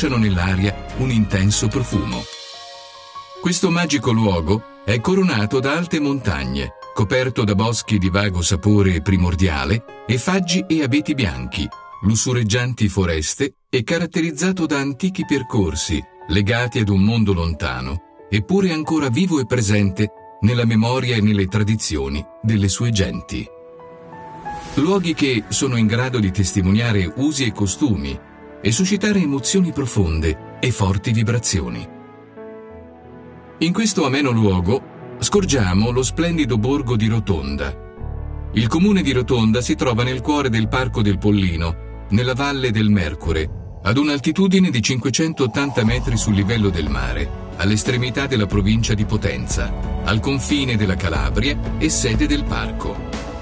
lasciano nell'aria un intenso profumo. Questo magico luogo è coronato da alte montagne, coperto da boschi di vago sapore primordiale e faggi e abeti bianchi, lussureggianti foreste e caratterizzato da antichi percorsi legati ad un mondo lontano, eppure ancora vivo e presente nella memoria e nelle tradizioni delle sue genti. Luoghi che sono in grado di testimoniare usi e costumi e suscitare emozioni profonde e forti vibrazioni. In questo ameno luogo scorgiamo lo splendido borgo di Rotonda. Il comune di Rotonda si trova nel cuore del Parco del Pollino, nella Valle del Mercure, ad un'altitudine di 580 metri sul livello del mare, all'estremità della provincia di Potenza, al confine della Calabria e sede del parco.